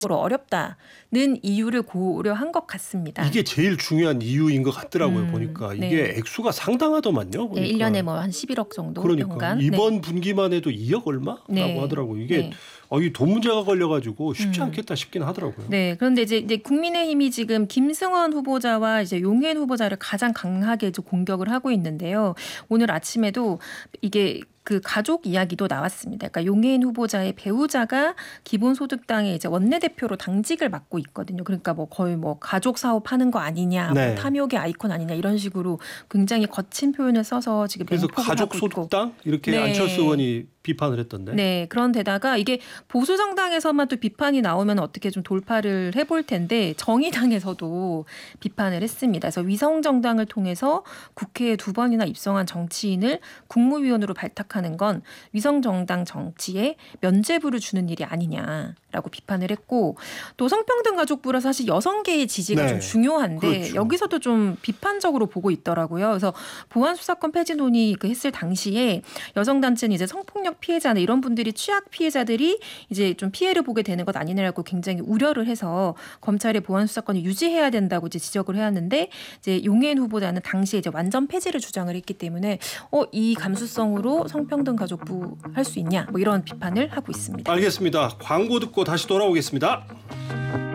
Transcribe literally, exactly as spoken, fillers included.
어렵다는 이유를 고려한 것 같습니다. 이게 제일 중요한 이유인 것 같더라고요. 음, 보니까 이게 네. 액수가 상당하더만요. 보니까. 네, 일 년에 뭐 한 십일억 정도 그러니까 연간. 이번 네. 분기만 해도 이억 얼마라고 네. 하더라고요. 이게 네. 어, 이 돈 문제가 걸려가지고 쉽지 음. 않겠다 싶긴 하더라고요. 네, 그런데 이제, 이제 국민의힘이 지금 김승원 후보자와 이제 용해인 후보자를 가장 강하게 이제 공격을 하고 있는데요. 오늘 아침에도 이게 그 가족 이야기도 나왔습니다. 그러니까 용해인 후보자의 배우자가 기본소득당의 이제 원내대표로 당직을 맡고 있거든요. 그러니까 뭐 거의 뭐 가족 사업하는 거 아니냐, 네. 뭐 탐욕의 아이콘 아니냐 이런 식으로 굉장히 거친 표현을 써서 지금 그래서 맹폭을 하고 있고. 가족소득당 이렇게 네. 안철수 의원이 비판을 했던데. 네, 그런데다가 이게 보수 정당에서만 또 비판이 나오면 어떻게 좀 돌파를 해볼 텐데 정의당에서도 비판을 했습니다. 그래서 위성 정당을 통해서 국회에 두 번이나 입성한 정치인을 국무위원으로 발탁하는 건 위성 정당 정치에 면죄부를 주는 일이 아니냐라고 비판을 했고, 또 성평등 가족부라 사실 여성계의 지지가 네. 좀 중요한데 그렇죠. 여기서도 좀 비판적으로 보고 있더라고요. 그래서 보안 수사권 폐지 논의 그 했을 당시에 여성 단체는 이제 성폭력 피해자나 이런 분들이 취약 피해자들이 이제 좀 피해를 보게 되는 것 아니냐라고 굉장히 우려를 해서 검찰의 보안 수사권을 유지해야 된다고 이제 지적을 해왔는데, 이제 용해인 후보자는 당시에 이제 완전 폐지를 주장을 했기 때문에 어, 이 감수성으로 성평등 가족부 할 수 있냐 뭐 이런 비판을 하고 있습니다. 알겠습니다. 광고 듣고 다시 돌아오겠습니다.